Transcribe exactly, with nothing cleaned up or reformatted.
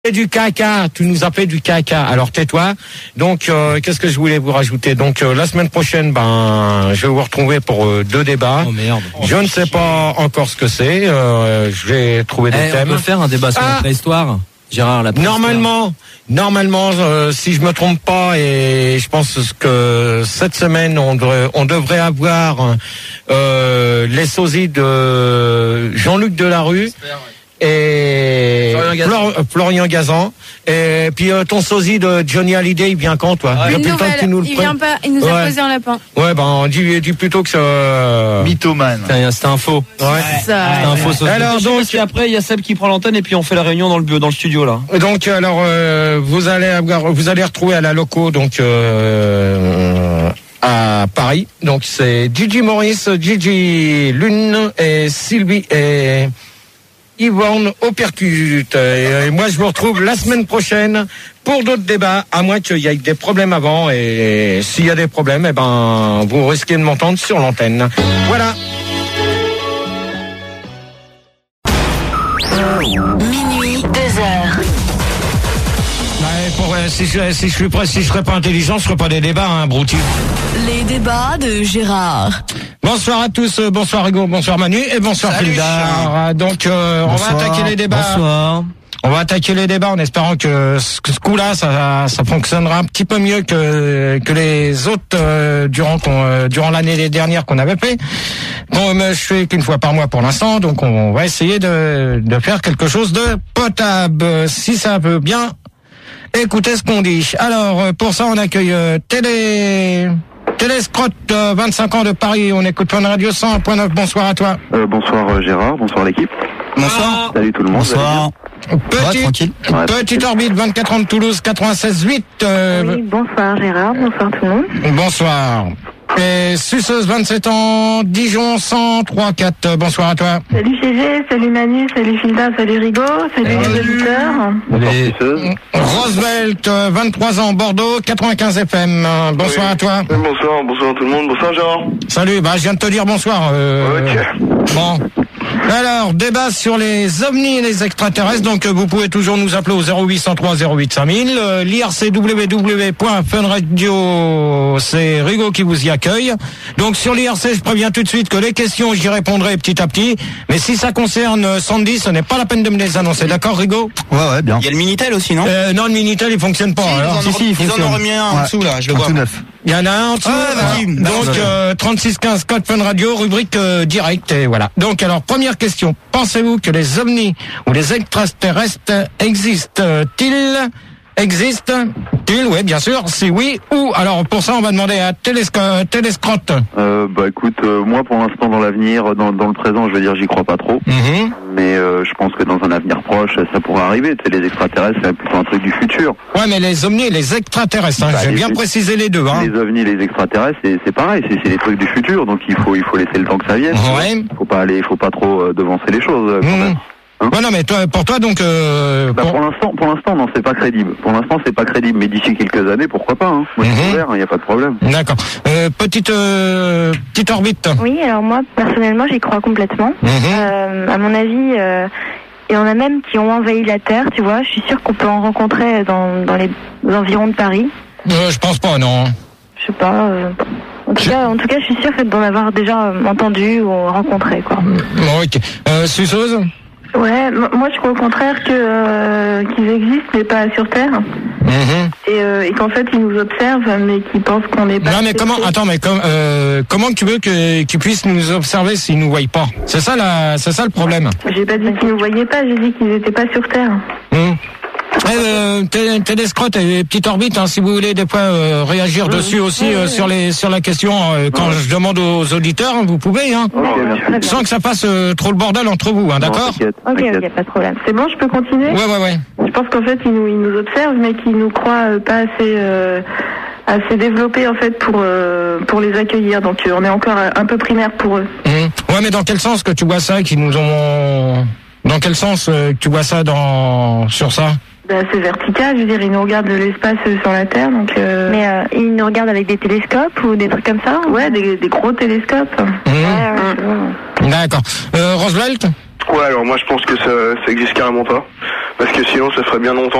Du caca, tu nous as fait du caca. Alors tais-toi. Donc euh, qu'est-ce que je voulais vous rajouter? Donc euh, la semaine prochaine, ben je vais vous retrouver pour euh, deux débats. Oh merde. Je ne sais pas encore ce que c'est. Euh, je vais trouver des eh, thèmes. On peut faire un débat sur ah, la préhistoire, Gérard. La préhistoire. Normalement, normalement, euh, si je me trompe pas, et je pense que cette semaine on devrait, on devrait avoir euh, les sosies de Jean-Luc Delarue. Et Florian Gazan. Flor- Florian Gazan. Et puis euh, ton sosie de Johnny Hallyday, il vient quand, toi? Une nouvelle, il, nous il vient pas, il nous a ouais. posé en lapin. Ouais, ben dis, dis plutôt que ça. Euh... Mythomane. C'était un faux. Ouais. Ça, c'était un faux sosie. Alors donc après il y a Seb qui prend l'antenne et puis on fait la réunion dans le dans le studio là. Donc alors euh, vous allez avoir, vous allez retrouver à la loco donc. Euh, à Paris. Donc c'est Gigi Maurice, Gigi Lune et Sylvie et Yvonne au percute. Et, et moi, je vous retrouve la semaine prochaine pour d'autres débats, à moins qu'il y ait des problèmes avant. Et, et s'il y a des problèmes, eh ben, vous risquez de m'entendre sur l'antenne. Voilà. Minuit, deux heures. Ouais, pour, euh, si, je, si je suis prêt, si je serais pas intelligent, ce serait pas des débats, hein, brouti. Les débats de Gérard. Bonsoir à tous, euh, bonsoir Hugo, bonsoir Manu et bonsoir Frida. Donc euh, on va attaquer les débats. Bonsoir. On va attaquer les débats en espérant que ce, ce coup-là, ça, ça fonctionnera un petit peu mieux que que les autres euh, durant qu'on, euh, durant l'année dernière qu'on avait fait. Bon, mais je fais qu'une fois par mois pour l'instant, donc on va essayer de de faire quelque chose de potable, si ça veut bien. Écoutez ce qu'on dit. Alors pour ça, on accueille euh, Télé. Téléscrotte, euh, vingt-cinq ans de Paris, on écoute Fun Radio cent un point neuf, bonsoir à toi. Euh, bonsoir euh, Gérard, bonsoir l'équipe. Bonsoir. Salut tout le monde. Bonsoir. Petite, tranquille. Petite orbite, vingt-quatre ans de Toulouse, quatre-vingt-seize virgule huit. Euh... Oui, bonsoir Gérard, bonsoir tout le monde. Bonsoir. Et Suceuse, vingt-sept ans, Dijon, cent trois virgule quatre, bonsoir à toi. Salut G G, salut Manu, salut Filda, salut Rigo, salut les auditeurs. Les... Roosevelt, vingt-trois ans, Bordeaux, quatre-vingt-quinze F M, bonsoir oui. à toi. Oui, bonsoir, bonsoir tout le monde, bonsoir Gérard. Salut, bah je viens de te dire bonsoir. Euh... Ok. Bon. Alors, débat sur les ovnis et les extraterrestres. Donc, vous pouvez toujours nous appeler au zéro huit cent trois zéro huit cinq mille. Euh, L'I R C w w w point fun radio, c'est Rigo qui vous y accueille. Donc, sur l'I R C, je préviens tout de suite que les questions, j'y répondrai petit à petit. Mais si ça concerne Sandy, ce n'est pas la peine de me les annoncer. D'accord, Rigo? Ouais, ouais, bien. Il y a le Minitel aussi, non? euh, Non, le Minitel, il fonctionne pas. Si, alors. ils en, Si, si, il ils fonctionne. en ont remis un en Ouais. dessous, là, je le vois. trente-neuf. Il y en a un en dessous. Ah, vas-y. Voilà. Donc, euh, trente-six quinze code Fun Radio, rubrique euh, direct, et voilà. Donc, alors, première question. Pensez-vous que les ovnis ou les extraterrestres existent-ils? Existent-ils? Oui, bien sûr. Si oui, ou alors pour ça, on va demander à Télésc- Téléscrotte. Euh, bah écoute, euh, moi pour l'instant dans l'avenir, dans, dans le présent, je veux dire, j'y crois pas trop. Mm-hmm. Mais euh, je pense que dans un avenir proche, ça pourrait arriver. Tu sais, les extraterrestres, c'est plutôt un truc du futur. Ouais, mais les ovnis et les extraterrestres, hein, Bah, j'ai les- bien précisé les deux. Hein. Les ovnis, les extraterrestres, c'est, c'est pareil, c'est, c'est des trucs du futur, donc il faut il faut laisser le temps que ça vienne. Ouais. Faut pas aller, faut pas trop euh, devancer les choses. euh, quand Mmh. même. Hein Ouais, non, mais toi, pour toi, donc... Euh, Bah, pour- pour l'instant, pour l'instant, non, c'est pas crédible. Pour l'instant, c'est pas crédible, mais d'ici quelques années, pourquoi pas, hein. Moi, je suis Mhm. ouvert, il n'y a pas de problème. D'accord. Euh, petite, euh, petite orbite. Oui, alors moi personnellement j'y crois complètement. Mhm. Euh, à mon avis, euh, il y en a même qui ont envahi la Terre, tu vois. Je suis sûre qu'on peut en rencontrer dans, dans les environs de Paris. Euh, je pense pas, non. Je sais pas. euh, En tout, Je- cas, en tout cas, je suis sûre d'en avoir déjà euh, entendu ou rencontré, quoi. Bon, ok. Euh, Suceuse? Ouais, m- moi je crois au contraire que euh, qu'ils existent, mais pas sur Terre. Mhm. Et, euh, et qu'en fait ils nous observent, mais qu'ils pensent qu'on n'est pas. Non, mais comment, attends, mais com- euh, comment tu veux que, qu'ils puissent nous observer s'ils nous voient pas? C'est ça la, c'est ça le problème. J'ai pas dit qu'ils nous voyaient pas, j'ai dit qu'ils n'étaient pas sur Terre. Hum. Euh, Té- Téléscrotte et petite orbite, hein, si vous voulez des fois euh, réagir dessus aussi euh, sur les sur la question euh, quand Ouais. je demande aux auditeurs, hein, vous pouvez, hein, Ok, merci. sans que ça fasse euh, trop le bordel entre vous, hein, Non, d'accord? t'inquiète, Ok, t'inquiète. ok, pas de problème. C'est bon, je peux continuer? Ouais, ouais, ouais. Je pense qu'en fait ils nous, ils nous observent, mais qu'ils nous croient euh, pas assez euh, assez développés en fait pour euh, pour les accueillir. Donc euh, on est encore euh, un peu primaire pour eux. Hum. Ouais, mais dans quel sens que tu vois ça, qu'ils nous ont, dans quel sens euh, que tu vois ça dans sur ça? Ben, c'est vertical, je veux dire, ils nous regardent de l'espace euh, sur la Terre, donc. Euh... Mais euh, ils nous regardent avec des télescopes ou des trucs comme ça? Ouais, des, des gros télescopes. Hum. Ouais, ouais, je vois. D'accord. Euh, Roosevelt? Ouais, alors moi je pense que ça, ça existe carrément pas. Parce que sinon ça ferait bien longtemps